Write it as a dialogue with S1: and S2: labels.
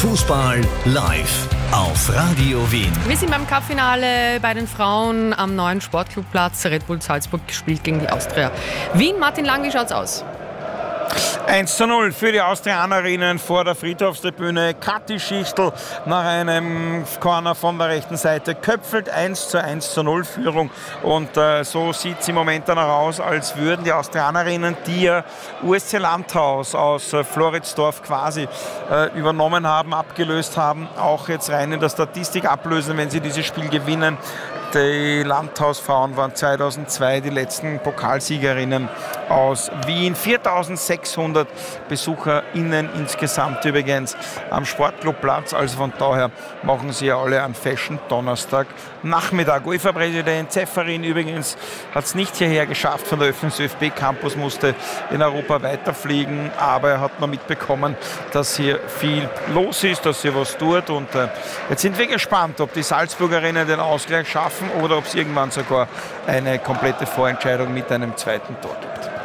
S1: Fußball live auf Radio Wien.
S2: Wir sind beim Cup-Finale bei den Frauen am neuen Sportclubplatz. Red Bull Salzburg gespielt gegen die Austria Wien. Martin Lang, wie schaut's aus?
S3: 1:0 für die Austrianerinnen vor der Friedhofstribüne. Kathi Schichtl nach einem Corner von der rechten Seite köpfelt 1:0 Führung. Und so sieht es im Moment dann aus, als würden die Austrianerinnen, die ja USC Landhaus aus Floridsdorf quasi übernommen haben, abgelöst haben, auch jetzt rein in der Statistik ablösen, wenn sie dieses Spiel gewinnen. Die Landhausfrauen waren 2002 die letzten Pokalsiegerinnen aus Wien. 4.600 BesucherInnen insgesamt übrigens am Sportclubplatz. Also von daher machen sie alle einen Fashion-Donnerstag Nachmittag. UEFA-Präsident Ceferin übrigens hat es nicht hierher geschafft von der ÖFB Campus, musste in Europa weiterfliegen. Aber er hat noch mitbekommen, dass hier viel los ist, dass hier was tut. Und jetzt sind wir gespannt, ob die Salzburgerinnen den Ausgleich schaffen oder ob es irgendwann sogar eine komplette Vorentscheidung mit einem zweiten Tor gibt.